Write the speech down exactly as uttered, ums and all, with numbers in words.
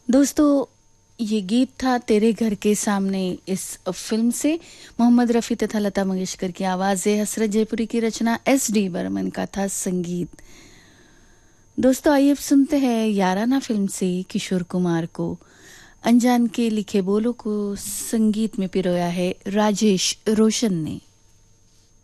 दोस्तों, ये गीत था तेरे घर के सामने इस फिल्म से। मोहम्मद रफ़ी तथा लता मंगेशकर की आवाज़ें, हसरत जयपुरी की रचना, एस डी बर्मन का था संगीत। दोस्तों, आइए अब सुनते हैं याराना फिल्म से किशोर कुमार को। अनजान के लिखे बोलों को संगीत में पिरोया है राजेश रोशन ने।